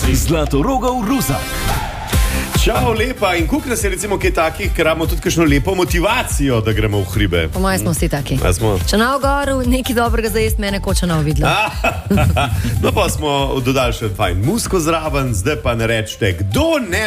Zlatorogov Ruzak. Čau, lepa. In koliko nas je recimo kaj takih, ker imamo tudi kakšno lepo motivacijo, da gremo v hribe? Po mojem smo vsi taki. Če na ogoru nekaj dobrega za jesti, mene koča na vidlo. No pa smo dodali še fajn musko zraven, zdaj pa ne rečete, kdo ne